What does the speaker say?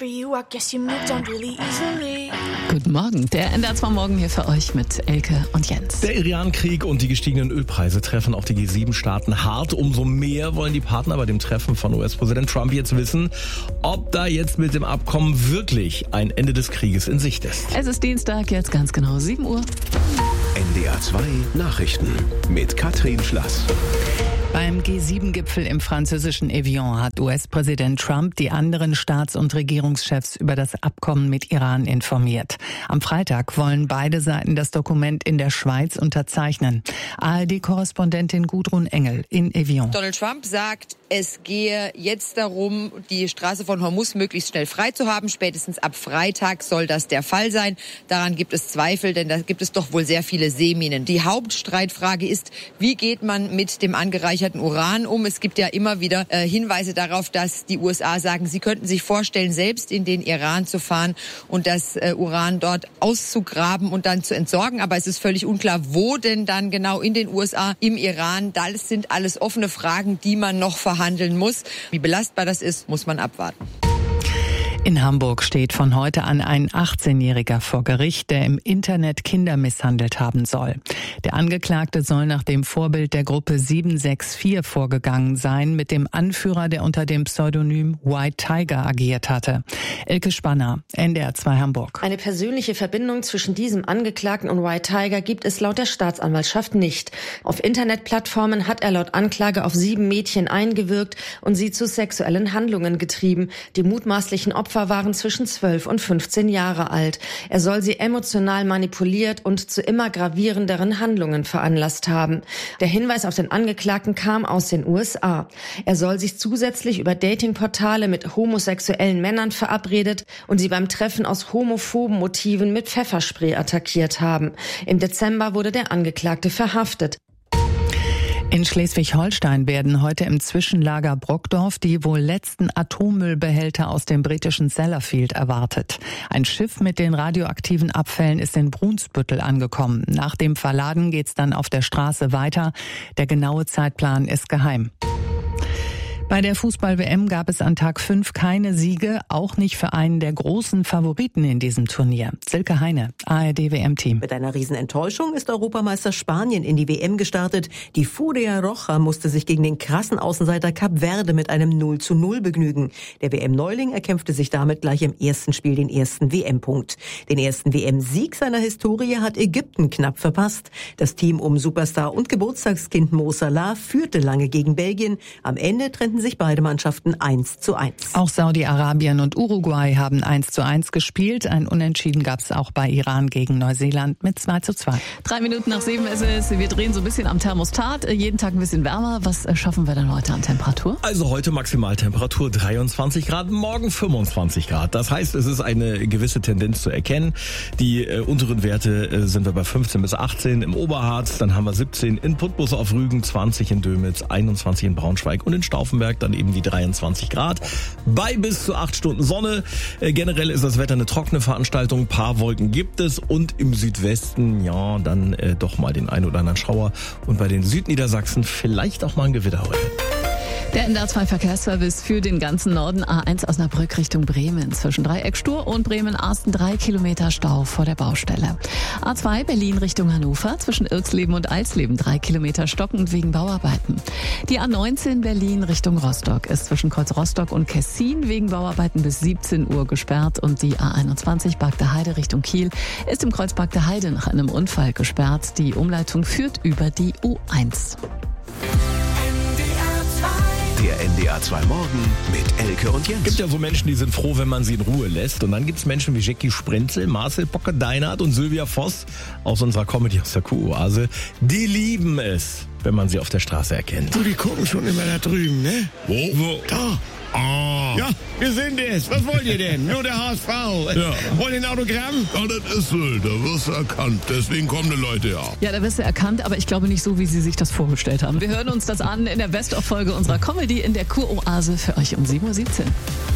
for you, I guess you moved on really easily. Guten Morgen, der NDR2 Morgen hier für euch mit Elke und Jens. Der Iran-Krieg und die gestiegenen Ölpreise treffen auch die G7-Staaten hart. Umso mehr wollen die Partner bei dem Treffen von US-Präsident Trump jetzt wissen, ob da jetzt mit dem Abkommen wirklich ein Ende des Krieges in Sicht ist. Es ist Dienstag, jetzt ganz genau 7 Uhr. NDR2 Nachrichten mit Katrin Schlass. Beim G7-Gipfel im französischen Evian hat US-Präsident Trump die anderen Staats- und Regierungschefs über das Abkommen mit Iran informiert. Am Freitag wollen beide Seiten das Dokument in der Schweiz unterzeichnen. ARD-Korrespondentin Gudrun Engel in Evian. Donald Trump sagt, es gehe jetzt darum, die Straße von Hormuz möglichst schnell frei zu haben. Spätestens ab Freitag soll das der Fall sein. Daran gibt es Zweifel, denn da gibt es doch wohl sehr viele Seeminen. Die Hauptstreitfrage ist, wie geht man mit dem angereicherten Uran um? Es gibt ja immer wieder Hinweise darauf, dass die USA sagen, sie könnten sich vorstellen, selbst in den Iran zu fahren und das Uran dort auszugraben und dann zu entsorgen. Aber es ist völlig unklar, wo denn dann genau in den USA, im Iran. Das sind alles offene Fragen, die man noch verhandeln muss. Wie belastbar das ist, muss man abwarten. In Hamburg steht von heute an ein 18-Jähriger vor Gericht, der im Internet Kinder misshandelt haben soll. Der Angeklagte soll nach dem Vorbild der Gruppe 764 vorgegangen sein, mit dem Anführer, der unter dem Pseudonym White Tiger agiert hatte. Elke Spanner, NDR2 Hamburg. Eine persönliche Verbindung zwischen diesem Angeklagten und White Tiger gibt es laut der Staatsanwaltschaft nicht. Auf Internetplattformen hat er laut Anklage auf 7 Mädchen eingewirkt und sie zu sexuellen Handlungen getrieben. Die mutmaßlichen Opfer waren zwischen 12 und 15 Jahre alt. Er soll sie emotional manipuliert und zu immer gravierenderen Handlungen veranlasst haben. Der Hinweis auf den Angeklagten kam aus den USA. Er soll sich zusätzlich über Datingportale mit homosexuellen Männern verabredet und sie beim Treffen aus homophoben Motiven mit Pfefferspray attackiert haben. Im Dezember wurde der Angeklagte verhaftet. In Schleswig-Holstein werden heute im Zwischenlager Brockdorf die wohl letzten Atommüllbehälter aus dem britischen Sellafield erwartet. Ein Schiff mit den radioaktiven Abfällen ist in Brunsbüttel angekommen. Nach dem Verladen geht's dann auf der Straße weiter. Der genaue Zeitplan ist geheim. Bei der Fußball-WM gab es an Tag 5 keine Siege, auch nicht für einen der großen Favoriten in diesem Turnier. Silke Heine, ARD-WM-Team. Mit einer Riesenenttäuschung ist Europameister Spanien in die WM gestartet. Die Furia Roja musste sich gegen den krassen Außenseiter Kap Verde mit einem 0:0 begnügen. Der WM-Neuling erkämpfte sich damit gleich im ersten Spiel den ersten WM-Punkt. Den ersten WM-Sieg seiner Historie hat Ägypten knapp verpasst. Das Team um Superstar und Geburtstagskind Mo Salah führte lange gegen Belgien. Am Ende trennten sich beide Mannschaften 1:1. Auch Saudi-Arabien und Uruguay haben 1:1 gespielt. Ein Unentschieden gab es auch bei Iran gegen Neuseeland mit 2:2. 3 Minuten nach 7 ist es. Wir drehen so ein bisschen am Thermostat. Jeden Tag ein bisschen wärmer. Was schaffen wir denn heute an Temperatur? Also heute Maximaltemperatur 23 Grad, morgen 25 Grad. Das heißt, es ist eine gewisse Tendenz zu erkennen. Die unteren Werte sind wir bei 15 bis 18 im Oberharz. Dann haben wir 17 in Putbus auf Rügen, 20 in Dömitz, 21 in Braunschweig und in Stauffenberg dann eben die 23 Grad. Bei bis zu 8 Stunden Sonne. Generell ist das Wetter eine trockene Veranstaltung. Ein paar Wolken gibt es und im Südwesten, ja, dann doch mal den einen oder anderen Schauer. Und bei den Südniedersachsen vielleicht auch mal ein Gewitter heute. Der NDR2 Verkehrsservice für den ganzen Norden. A1 Osnabrück Richtung Bremen. Zwischen Dreieck Stur und Bremen-Arsten 3 Kilometer Stau vor der Baustelle. A2 Berlin Richtung Hannover. Zwischen Irksleben und Eisleben 3 Kilometer stockend wegen Bauarbeiten. Die A19 Berlin Richtung Rostock ist zwischen Kreuz Rostock und Kessin wegen Bauarbeiten bis 17 Uhr gesperrt. Und die A21 Bagde Heide Richtung Kiel ist im Kreuz Bagde Heide nach einem Unfall gesperrt. Die Umleitung führt über die U1. Der NDR2 Morgen mit Elke und Jens. Es gibt ja so Menschen, die sind froh, wenn man sie in Ruhe lässt. Und dann gibt es Menschen wie Jackie Sprenzel, Marcel Bocke-Deinert und Sylvia Voss aus unserer Comedy aus der Kuroase. Die lieben es, wenn man sie auf der Straße erkennt. Du, die gucken schon immer da drüben, ne? Wo? Da. Ah. Ja, wir sind es. Was wollt ihr denn? Nur der HSV. Ja. Wollt ihr ein Autogramm? Ja, das ist Sylt, da wirst du erkannt. Deswegen kommen die Leute ja. Ja, da wirst du erkannt, aber ich glaube nicht so, wie Sie sich das vorgestellt haben. Wir hören uns das an in der Best-of-Folge unserer Comedy in der Kuroase für euch um 7:17 Uhr.